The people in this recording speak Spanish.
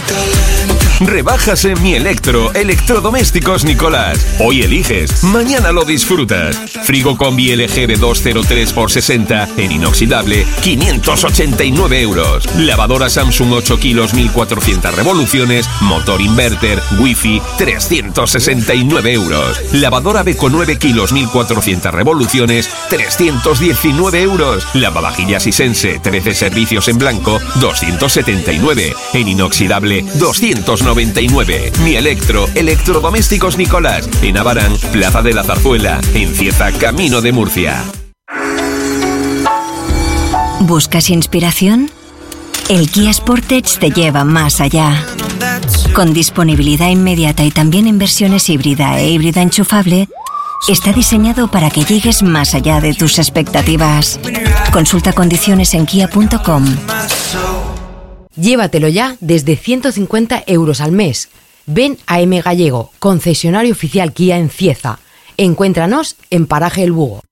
Rebajas en Mi Electro, Electrodomésticos Nicolás. Hoy eliges, mañana lo disfrutas. Frigo Combi LG de 203 por 60 en inoxidable, 589 euros. Lavadora Samsung 8 kilos, 1400 revoluciones, motor inverter, wifi, 369 euros. Lavadora Beko 9 kilos, 1400 revoluciones, 319 euros. Lavavajillas Isense, 13 servicios en blanco, 279. En inoxidable, 299. Mi Electro, Electrodomésticos Nicolás. En Abarán, Plaza de la Zarzuela. En Cieza, Camino de Murcia. ¿Buscas inspiración? El Kia Sportage te lleva más allá. Con disponibilidad inmediata y también en versiones híbrida e híbrida enchufable, está diseñado para que llegues más allá de tus expectativas. Consulta condiciones en kia.com. Llévatelo ya desde 150 euros al mes. Ven a M Gallego, concesionario oficial Kia en Cieza. Encuéntranos en Paraje El Bugo.